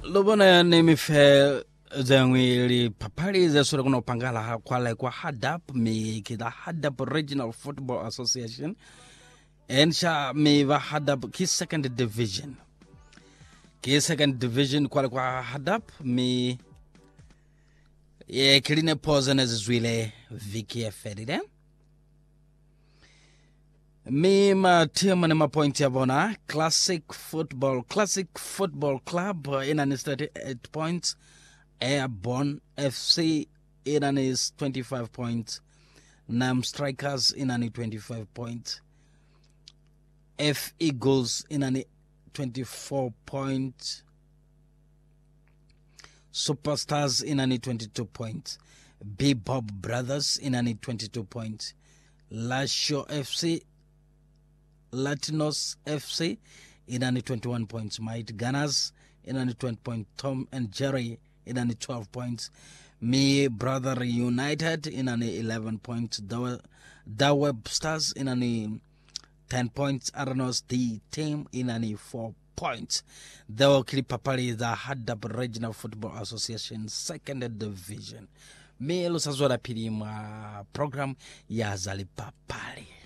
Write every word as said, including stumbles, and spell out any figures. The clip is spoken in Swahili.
Lobona name fe zangwili papali za sura kuna upangala kwa like kwa hadap me kida hadap Regional Football Association ensha me va hadap ki second division ki second division kwa kwa hadap me ye kiline pose na zwile viki ya feride me ma team na ma point ya bona classic football classic football club in an thirty-eight points, Airborne F C in an is twenty-five points, Nam Strikers in an twenty-five points, F Eagles in an twenty-four points, Superstars in an twenty-two points, B Bob Brothers in an twenty-two points, Lasho F C, Latinos F C in an twenty-one points, Might Gunners in an twenty points, Tom and Jerry in an twelve points, Me Brother United in an eleven points, The Websters in an ten points, Aranos the team in an four points. The Okili Papali the Hadap Regional Football Association second division. Me lusazora pili ma program ya Zali Papali.